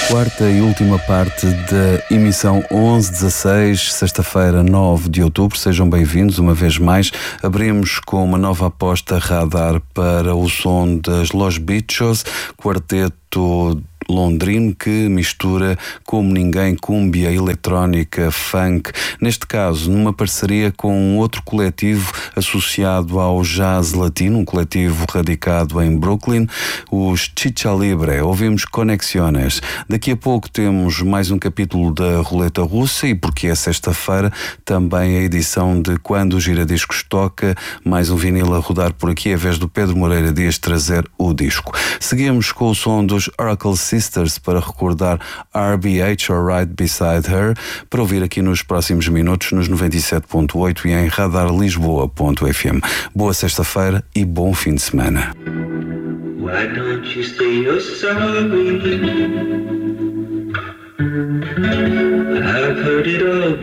quarta e última parte da emissão 11-16, sexta-feira, 9 de outubro. Sejam bem-vindos uma vez mais. Abrimos com uma nova aposta radar para o som das Los Bichos, quarteto londrino que mistura como ninguém cúmbia, eletrónica, funk, neste caso numa parceria com um outro coletivo associado ao jazz latino, um coletivo radicado em Brooklyn, os Chicha Libre. Ouvimos Conexiones. Daqui a pouco temos mais um capítulo da Roleta Russa e, porque é sexta-feira, também a edição de Quando o Giradiscos Toca, mais um vinil a rodar por aqui, em vez do Pedro Moreira Dias trazer o disco. Seguimos com o som dos Oracle Sisters para recordar RBH, or Right Beside Her, para ouvir aqui nos próximos minutos nos 97.8 e em radarlisboa.fm. Boa sexta-feira e bom fim de semana. Why don't you say you're sorry? I've heard it all